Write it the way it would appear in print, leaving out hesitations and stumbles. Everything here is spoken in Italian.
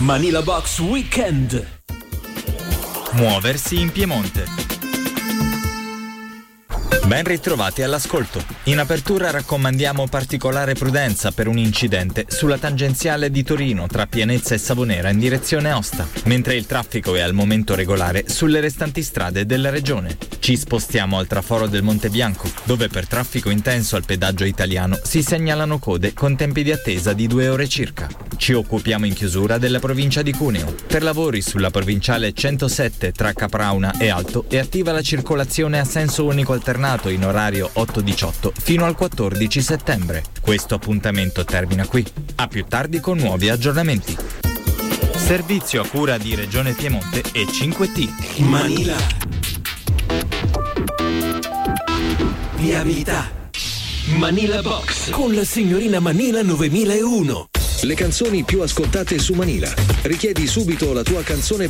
Manila Box Weekend. Muoversi in Piemonte. Ben ritrovati all'ascolto. In apertura raccomandiamo particolare prudenza per un incidente sulla tangenziale di Torino tra Pianezza e Savonera in direzione Aosta, mentre il traffico è al momento regolare sulle restanti strade della regione. Ci spostiamo al traforo del Monte Bianco, dove per traffico intenso al pedaggio italiano si segnalano code con tempi di attesa di 2 ore circa. Ci occupiamo in chiusura della provincia di Cuneo. Per lavori sulla provinciale 107 tra Caprauna e Alto è attiva la circolazione a senso unico alternato in orario 8-18 fino al 14 settembre. Questo appuntamento termina qui. A più tardi con nuovi aggiornamenti. Servizio a cura di Regione Piemonte e 5T. Manila. Viabilità. Manila Box con la signorina Manila 9001. Le canzoni più ascoltate su Manila. Richiedi subito la tua canzone